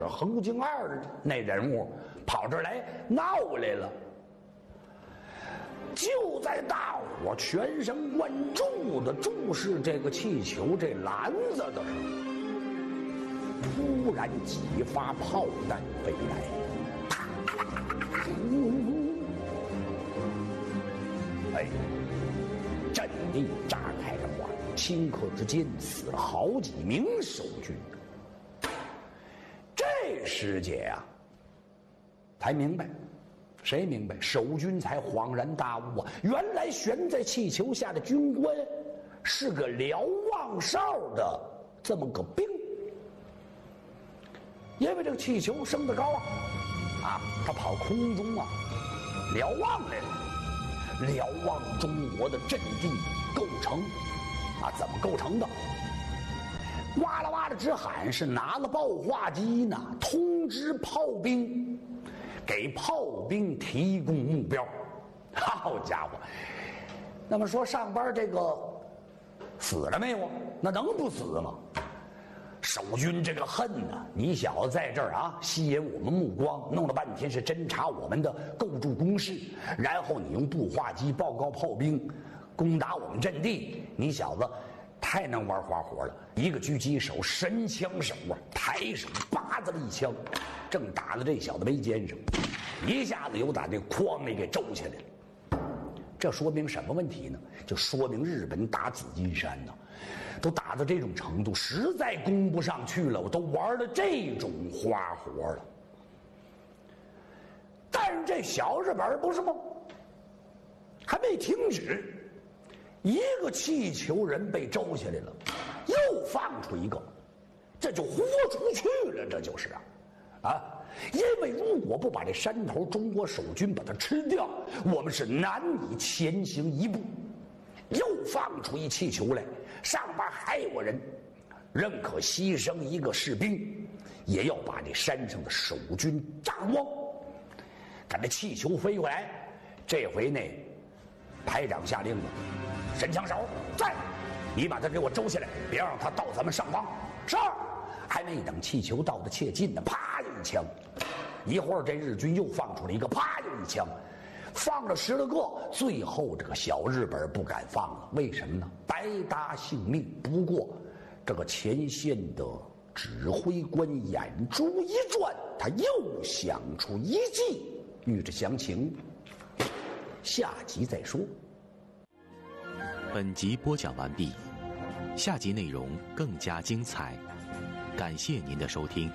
横京二那人物跑这儿来闹来了。就在大伙全神贯注地注视这个气球这篮子的时候，突然几发炮弹飞来，哎，阵地炸开了花，顷刻之间死了好几名守军。这时节啊，才明白。谁明白？守军才恍然大悟啊！原来悬在气球下的军官是个瞭望哨的这么个兵。因为这个气球升得高啊，他跑空中啊，瞭望来了，瞭望中国的阵地构成啊，怎么构成的？哇啦哇啦直喊，是拿了报话机呢，通知炮兵。给炮兵提供目标，好家伙！那么说上班这个死了没有？那能不死吗？守军这个恨呐，你小子在这儿啊，吸引我们目光，弄了半天是侦察我们的构筑工事，然后你用步话机报告炮兵攻打我们阵地，你小子太能玩花活了！一个狙击手、神枪手啊，抬手叭子了一枪，正打在这小子眉肩上，一下子又把这筐里给皱起来了。这说明什么问题呢？就说明日本打紫金山呢，都打到这种程度，实在攻不上去了，我都玩了这种花活了。但是这小日本不是吗？还没停止。一个气球人被周下来了，又放出一个，这就豁出去了，这就是啊！因为如果不把这山头中国守军把它吃掉，我们是难以前行一步。又放出一气球来，上边还有个人，认可牺牲一个士兵，也要把这山上的守军炸光。看这气球飞过来，这回那排长下令了。神枪手在，你把他给我周下来，别让他到咱们上方。是。还没等气球到的切近呢，啪一枪。一会儿这日军又放出了一个，啪又一枪，放了10来个。最后这个小日本不敢放了，为什么呢？白搭性命。不过这个前线的指挥官眼珠一转，他又想出一计。欲知详情，下集再说。 本集播讲完毕，下集内容更加精彩，感谢您的收听。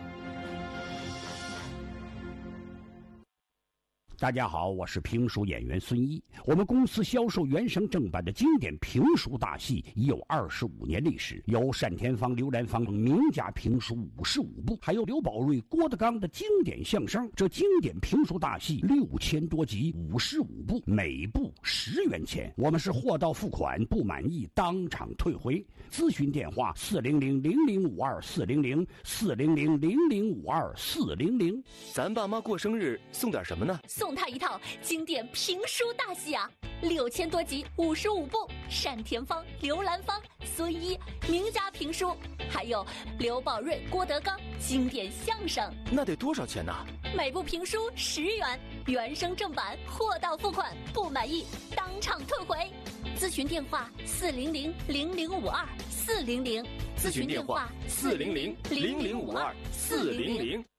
大家好，我是评书演员孙一。我们公司销售原声正版的经典评书大戏已有25年历史，有单田芳、刘兰芳等名家评书55部，还有刘宝瑞、郭德纲的经典相声。这经典评书大戏6000多集，55部，每部10元钱。我们是货到付款，不满意当场退回。咨询电话400-0052-400-400-0052-400。 咱爸妈过生日送点什么呢？ 送他一套经典评书大戏啊，6000多集，55部，单田芳、刘兰芳、孙一名家评书，还有刘宝瑞、郭德纲经典相声。 那得多少钱呢？ 每部评书10元，原声正版，货到付款，不满意当场退回。咨询电话400-0052-400， 咨询电话400-0052-400。